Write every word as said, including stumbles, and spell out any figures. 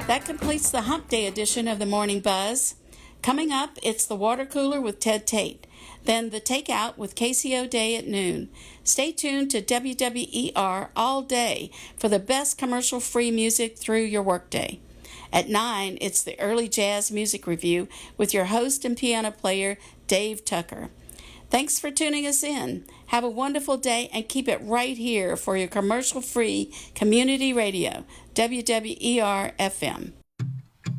That completes the Hump Day edition of the Morning Buzz. Coming up, it's the Water Cooler with Ted Tate. Then the Takeout with Casey O'Day at noon. Stay tuned to W W E R all day for the best commercial-free music through your workday. At nine, it's the Early Jazz Music Review with your host and piano player, Dave Tucker. Thanks for tuning us in. Have a wonderful day and keep it right here for your commercial-free community radio, W W E R F M.